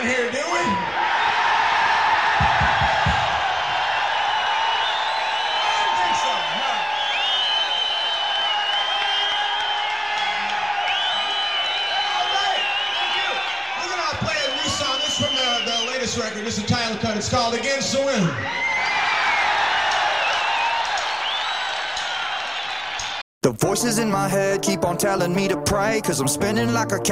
fun here, do we? From the latest record. This is a title cut. It's called Against the Wind. The voices in my head keep on telling me to pray, 'cause I'm spinning like a